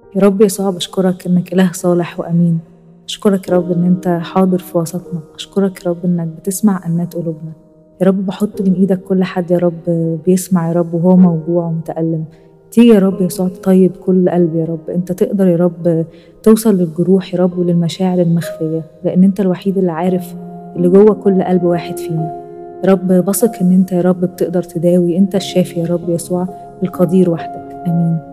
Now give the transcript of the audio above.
يا رب يسوع بشكرك إنك إله صالح وأمين. أشكرك يا رب إن أنت حاضر في وسطنا. أشكرك يا رب إنك بتسمع أنات قلوبنا. يا رب بحط بين إيدك كل حد يا رب بيسمع يا رب وهو موجوع ومتألم. تيجي يا رب يسوع تطيب كل قلب يا رب. أنت تقدر يا رب توصل للجروح يا رب وللمشاعر المخفية، لأن أنت الوحيد اللي عارف اللي جوه كل قلب واحد فينا. يا رب بثق إن أنت يا رب بتقدر تداوي. أنت الشافي يا رب يسوع القدير وحدك. آمين.